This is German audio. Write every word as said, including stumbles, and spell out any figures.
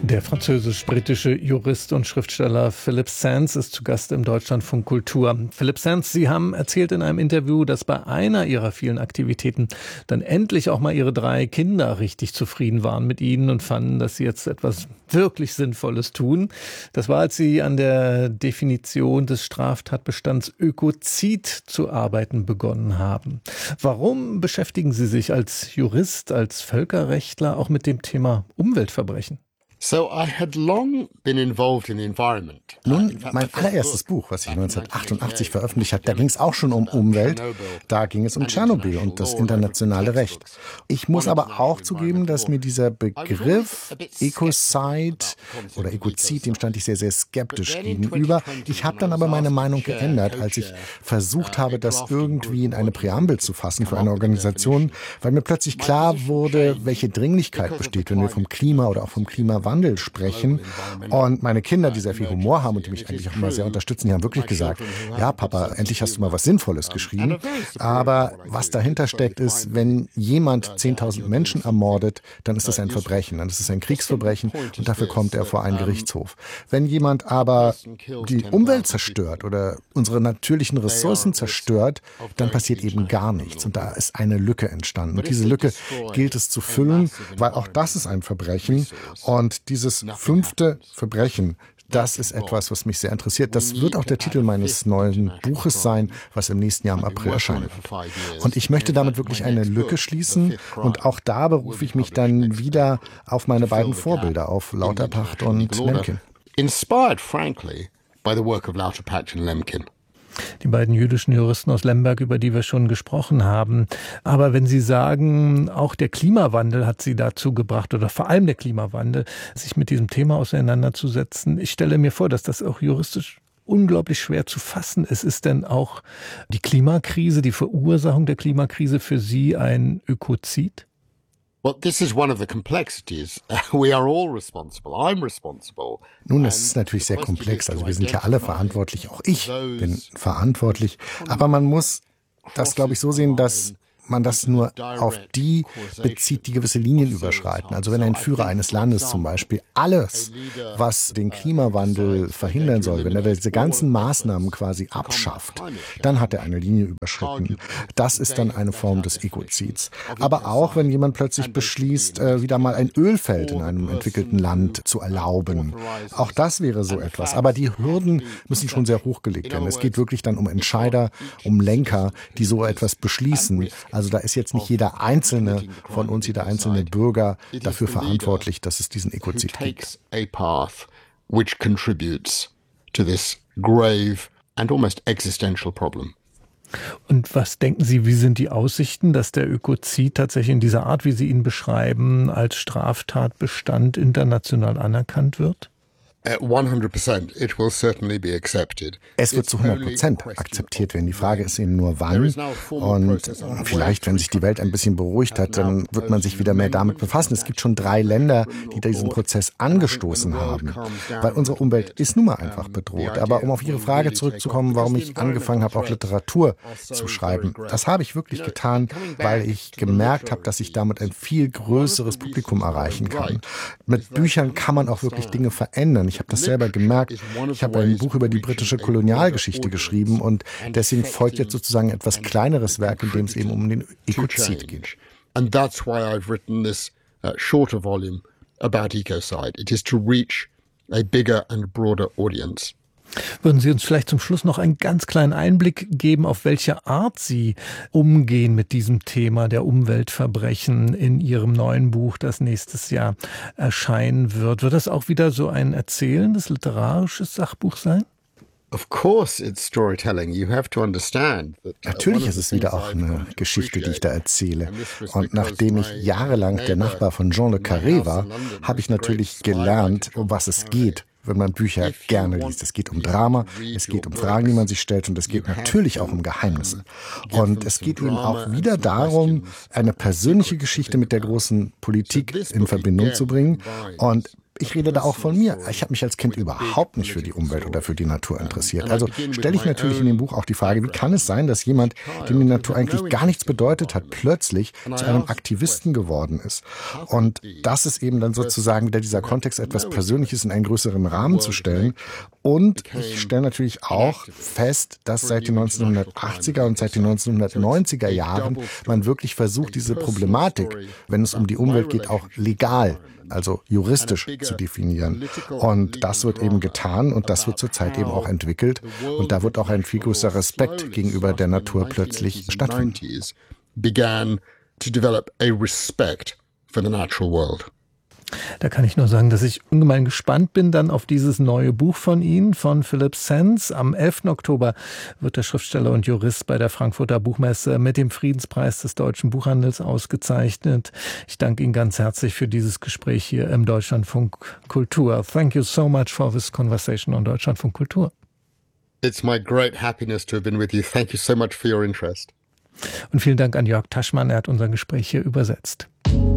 Der französisch-britische Jurist und Schriftsteller Philip Sands ist zu Gast im Deutschlandfunk Kultur. Philip Sands, Sie haben erzählt in einem Interview, dass bei einer Ihrer vielen Aktivitäten dann endlich auch mal Ihre drei Kinder richtig zufrieden waren mit Ihnen und fanden, dass Sie jetzt etwas wirklich Sinnvolles tun. Das war, als Sie an der Definition des Straftatbestands Ökozid zu arbeiten begonnen haben. Warum beschäftigen Sie sich als Jurist, als Völkerrechtler auch mit dem Thema Umweltverbrechen? So I had long been involved in the environment. Nun, mein allererstes Buch, was ich neunzehnhundertachtundachtzig veröffentlicht habe, da ging es auch schon um Umwelt. Da ging es um Tschernobyl und das internationale Recht. Ich muss aber auch zugeben, dass mir dieser Begriff Ecocide oder Ökozid, dem stand ich sehr, sehr skeptisch gegenüber. Ich habe dann aber meine Meinung geändert, als ich versucht habe, das irgendwie in eine Präambel zu fassen für eine Organisation, weil mir plötzlich klar wurde, welche Dringlichkeit besteht, wenn wir vom Klima oder auch vom Klimawandel Wandel sprechen. Und meine Kinder, die sehr viel Humor haben und die mich eigentlich auch immer sehr unterstützen, die haben wirklich gesagt, ja Papa, endlich hast du mal was Sinnvolles geschrieben. Aber was dahinter steckt ist, wenn jemand zehntausend Menschen ermordet, dann ist das ein Verbrechen, dann ist es ein Kriegsverbrechen und dafür kommt er vor einen Gerichtshof. Wenn jemand aber die Umwelt zerstört oder unsere natürlichen Ressourcen zerstört, dann passiert eben gar nichts. Und da ist eine Lücke entstanden. Und diese Lücke gilt es zu füllen, weil auch das ist ein Verbrechen. Und dieses fünfte Verbrechen, das ist etwas, was mich sehr interessiert. Das wird auch der Titel meines neuen Buches sein, was im nächsten Jahr im April erscheinen wird. Und ich möchte damit wirklich eine Lücke schließen. Und auch da berufe ich mich dann wieder auf meine beiden Vorbilder, auf Lauterpacht und Lemkin. Inspired, frankly, by the work of Lauterpacht and Lemkin. Die beiden jüdischen Juristen aus Lemberg, über die wir schon gesprochen haben. Aber wenn Sie sagen, auch der Klimawandel hat Sie dazu gebracht, oder vor allem der Klimawandel, sich mit diesem Thema auseinanderzusetzen, ich stelle mir vor, dass das auch juristisch unglaublich schwer zu fassen ist. Ist denn auch die Klimakrise, die Verursachung der Klimakrise für Sie ein Ökozid? Nun, es ist natürlich sehr komplex. Also wir sind ja alle verantwortlich. Auch ich bin verantwortlich. Aber man muss das, glaube ich, so sehen, dass man das nur auf die bezieht, die gewisse Linien überschreiten. Also wenn ein Führer eines Landes zum Beispiel alles, was den Klimawandel verhindern soll, wenn er diese ganzen Maßnahmen quasi abschafft, dann hat er eine Linie überschritten. Das ist dann eine Form des Ökozids. Aber auch, wenn jemand plötzlich beschließt, wieder mal ein Ölfeld in einem entwickelten Land zu erlauben. Auch das wäre so etwas. Aber die Hürden müssen schon sehr hochgelegt werden. Es geht wirklich dann um Entscheider, um Lenker, die so etwas beschließen. Also da ist jetzt nicht jeder einzelne von uns, jeder einzelne Bürger dafür verantwortlich, dass es diesen Ökozid gibt. Which contributes to this grave and almost existential problem. Und was denken Sie, wie sind die Aussichten, dass der Ökozid tatsächlich in dieser Art, wie Sie ihn beschreiben, als Straftatbestand international anerkannt wird? Es wird zu hundert Prozent akzeptiert werden. Die Frage ist eben nur wann. Und vielleicht, wenn sich die Welt ein bisschen beruhigt hat, dann wird man sich wieder mehr damit befassen. Es gibt schon drei Länder, die diesen Prozess angestoßen haben. Weil unsere Umwelt ist nun mal einfach bedroht. Aber um auf Ihre Frage zurückzukommen, warum ich angefangen habe, auch Literatur zu schreiben, das habe ich wirklich getan, weil ich gemerkt habe, dass ich damit ein viel größeres Publikum erreichen kann. Mit Büchern kann man auch wirklich Dinge verändern. Ich habe das selber gemerkt. Ich habe ein Buch über die britische Kolonialgeschichte geschrieben und deswegen folgt jetzt sozusagen ein etwas kleineres Werk, in dem es eben um den Ökozid geht. And that's why I've written this uh, shorter volume about ecocide. It is to reach a bigger and broader audience. Würden Sie uns vielleicht zum Schluss noch einen ganz kleinen Einblick geben, auf welche Art Sie umgehen mit diesem Thema der Umweltverbrechen in Ihrem neuen Buch, das nächstes Jahr erscheinen wird? Wird das auch wieder so ein erzählendes, literarisches Sachbuch sein? Natürlich ist es wieder auch eine Geschichte, die ich da erzähle. Und nachdem ich jahrelang der Nachbar von Jean le Carré war, habe ich natürlich gelernt, um was es geht, wenn man Bücher gerne liest. Es geht um Drama, es geht um Fragen, die man sich stellt und es geht natürlich auch um Geheimnisse. Und es geht eben auch wieder darum, eine persönliche Geschichte mit der großen Politik in Verbindung zu bringen. Und Ich rede da auch von mir. Ich habe mich als Kind überhaupt nicht für die Umwelt oder für die Natur interessiert. Also stelle ich natürlich in dem Buch auch die Frage, wie kann es sein, dass jemand, dem die Natur eigentlich gar nichts bedeutet hat, plötzlich zu einem Aktivisten geworden ist. Und das ist eben dann sozusagen wieder dieser Kontext, etwas Persönliches in einen größeren Rahmen zu stellen. Und ich stelle natürlich auch fest, dass seit den neunzehnhundertachtziger und seit den neunzehnhundertneunziger Jahren man wirklich versucht, diese Problematik, wenn es um die Umwelt geht, auch legal, also juristisch zu definieren. Und das wird eben getan und das wird zurzeit eben auch entwickelt. Und da wird auch ein viel größerer Respekt gegenüber der Natur plötzlich stattfinden. Began to develop a respect for the natural world. Da kann ich nur sagen, dass ich ungemein gespannt bin dann auf dieses neue Buch von Ihnen, von Philip Sands. Am elften Oktober wird der Schriftsteller und Jurist bei der Frankfurter Buchmesse mit dem Friedenspreis des deutschen Buchhandels ausgezeichnet. Ich danke Ihnen ganz herzlich für dieses Gespräch hier im Deutschlandfunk Kultur. Thank you so much for this conversation on Deutschlandfunk Kultur. It's my great happiness to have been with you. Thank you so much for your interest. Und vielen Dank an Jörg Taschmann, er hat unser Gespräch hier übersetzt.